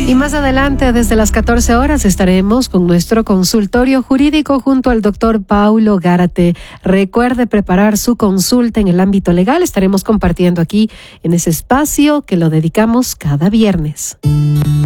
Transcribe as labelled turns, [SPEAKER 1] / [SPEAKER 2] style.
[SPEAKER 1] Y más adelante, desde las 14 horas, estaremos con nuestro consultorio jurídico junto al doctor Paulo Gárate. Recuerde preparar su consulta en el ámbito legal. Estaremos compartiendo aquí en ese espacio que lo dedicamos cada viernes.